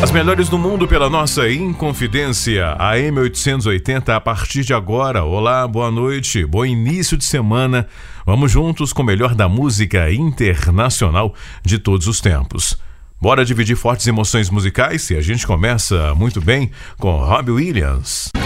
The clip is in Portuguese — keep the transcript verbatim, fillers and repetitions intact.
As melhores do mundo pela nossa Inconfidência, A M oitocentos e oitenta, a partir de agora. Olá, boa noite, bom início de semana. Vamos juntos com o melhor da música internacional de todos os tempos. Bora dividir fortes emoções musicais e a gente começa muito bem com Robbie Williams.